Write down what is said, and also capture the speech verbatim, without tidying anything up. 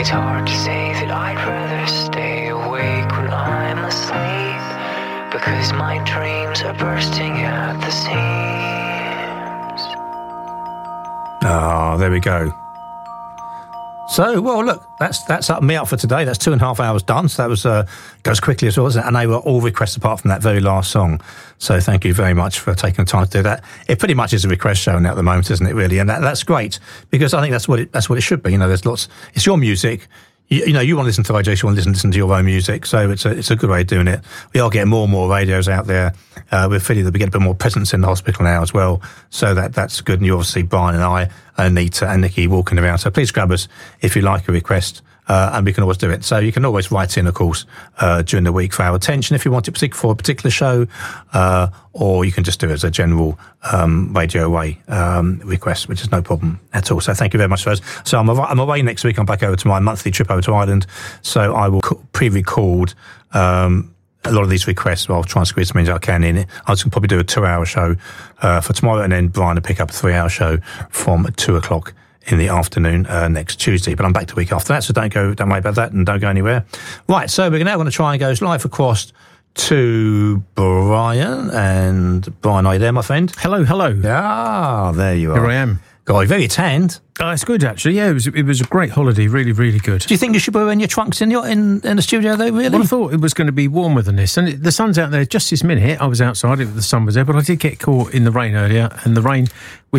It's hard to say that I'd rather stay awake when I'm asleep, because my dreams are bursting at the seams. Ah, oh, there we go. So, well, look, that's that's up me up for today. That's two and a half hours done. So that was uh, goes quickly as well, isn't it? And they were all requests apart from that very last song. So thank you very much for taking the time to do that. It pretty much is a request show now at the moment, isn't it? Really, and that, that's great, because I think that's what it that's what it should be. You know, there's lots. It's your music. You, you know, you want to listen to radio, you want to listen, listen to your own music, so it's a it's a good way of doing it. We are getting more and more radios out there. Uh, we're feeling that we get a bit more presence in the hospital now as well, so that that's good. And you obviously, Brian and I, Anita and Nikki walking around. So please grab us if you like a request, uh, and we can always do it. So you can always write in, of course, uh, during the week for our attention if you want it for a particular show, uh, or you can just do it as a general um, radio away um, request, which is no problem at all. So thank you very much for us. So I'm, av- I'm away next week. I'm back over to my monthly trip over to Ireland. So I will co- pre-record um, a lot of these requests. Well, I'll try and squeeze as many as I can in. I was going to probably do a two-hour show uh, for tomorrow, and then Brian will pick up a three-hour show from two o'clock in the afternoon uh, next Tuesday. But I'm back the week after that, so don't go, don't worry about that, and don't go anywhere. Right, so we're now going to try and go live across to Brian. And Brian, are you there, my friend? Hello, hello. Ah, there you are. Here I am. God, very tanned. Oh, it's good, actually. Yeah, it was it was a great holiday. Really, really good. Do you think you should be wearing your trunks in, your, in, in the studio, though, really? Well, I thought it was going to be warmer than this. And it, the sun's out there just this minute. I was outside, it, the sun was there, but I did get caught in the rain earlier, and the rain...